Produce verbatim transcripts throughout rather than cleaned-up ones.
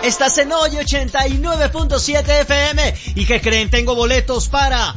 Estás en Hoy ochenta y nueve punto siete F M. ¿Y qué creen? Tengo boletos para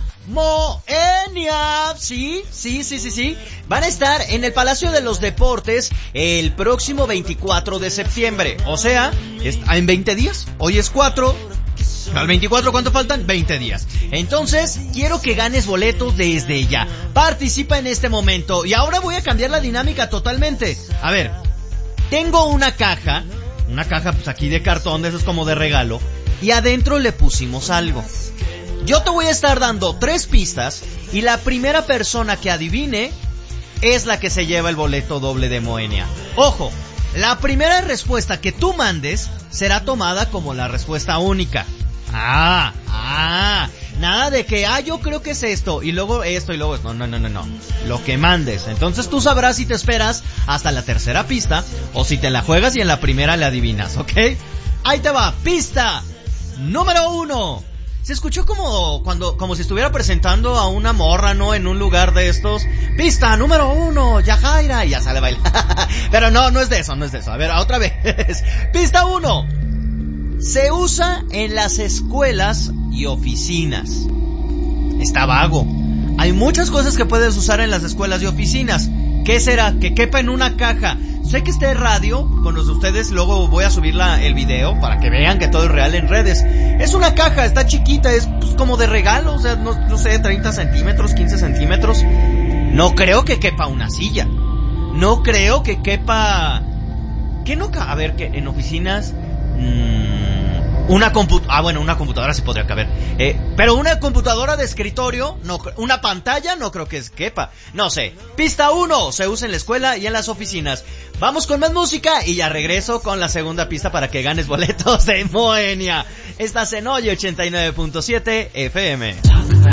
Moenia. Sí, sí, sí, sí, sí. Van a estar en el Palacio de los Deportes el próximo veinticuatro de septiembre. O sea, en veinte días. Hoy es cuatro. Al veinticuatro, ¿cuánto faltan? veinte días. Entonces, quiero que ganes boletos desde ya. Participa en este momento. Y ahora voy a cambiar la dinámica totalmente. A ver, tengo una caja. Una caja pues aquí de cartón, de esos como de regalo. Y adentro le pusimos algo. Yo te voy a estar dando tres pistas. Y la primera persona que adivine es la que se lleva el boleto doble de Moenia. Ojo, la primera respuesta que tú mandes será tomada como la respuesta única. Ah, ah, nada de que, ah, yo creo que es esto, y luego esto, y luego esto. No, no, no, no, no. Lo que mandes. Entonces tú sabrás si te esperas hasta la tercera pista, o si te la juegas y en la primera le adivinas, ¿ok? Ahí te va, pista número uno. Se escuchó como cuando, como si estuviera presentando a una morra, ¿no? En un lugar de estos. Pista número uno, Yajaira, y ya sale a bailar. Pero no, no es de eso, no es de eso. A ver, otra vez. Pista uno. Se usa en las escuelas y oficinas. Está vago. Hay muchas cosas que puedes usar en las escuelas y oficinas. ¿Qué será? Que quepa en una caja. Sé que este radio, con los de ustedes, luego voy a subir la, el video para que vean que todo es real en redes. Es una caja, está chiquita, es pues, como de regalo, o sea, no, no sé, treinta centímetros, quince centímetros. No creo que quepa una silla. No creo que quepa... ¿Qué no ca... A ver, que en oficinas... Mmm... Una computadora, ah bueno, una computadora sí podría caber, eh, pero una computadora de escritorio, no, una pantalla no creo que quepa, no sé. Pista uno, se usa en la escuela y en las oficinas. Vamos con más música y ya regreso con la segunda pista para que ganes boletos de Moenia. Estás en Hoy ochenta y nueve punto siete F M.